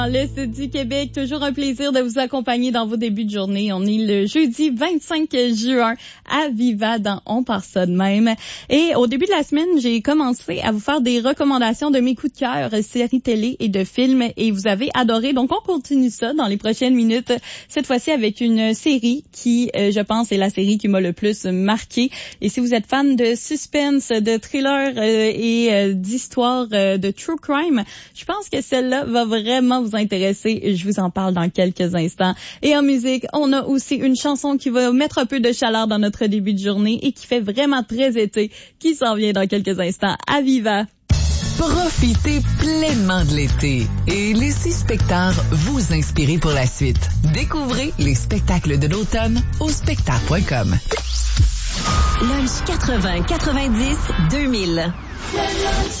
Dans l'Est du Québec, toujours un plaisir de vous accompagner dans vos débuts de journée. On est le jeudi 25 juin à Viva dans On part ça de même. Et au début de la semaine, j'ai commencé à vous faire des recommandations de mes coups de cœur, séries télé et de films, et vous avez adoré. Donc, on continue ça dans les prochaines minutes. Cette fois-ci avec une série qui, je pense, est la série qui m'a le plus marqué. Et si vous êtes fan de suspense, de thriller et d'histoire de true crime, je pense que celle-là va vraiment vous intéresser. Je vous en parle dans quelques instants. Et en musique, on a aussi une chanson qui va mettre un peu de chaleur dans notre début de journée et qui fait vraiment très été, qui s'en vient dans quelques instants. À Viva! Profitez pleinement de l'été et laissez Spectar vous inspirer pour la suite. Découvrez les spectacles de l'automne au spectar.com. Lunch 80, 90, 2000.